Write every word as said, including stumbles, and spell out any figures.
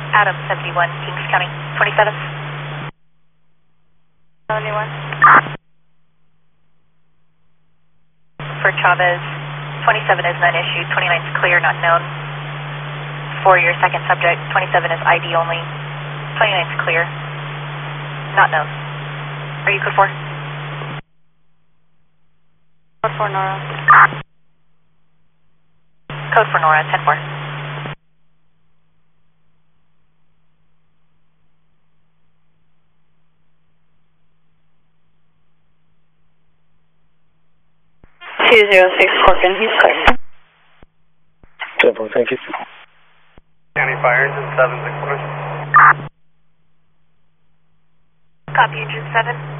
Adam seventy-one, Kings County, twenty-seven. seventy-one. For Chavez, twenty-seven is non-issue, twenty-nine is clear, not known. For your second subject, twenty-seven is I D only, twenty-nine is clear, not known. Are you code four? Code four, Nora. Code for Nora, ten four. two zero six Corcoran, he's clear. Simple, thank you. County Fire Engine seven six one. Copy, Engine seven.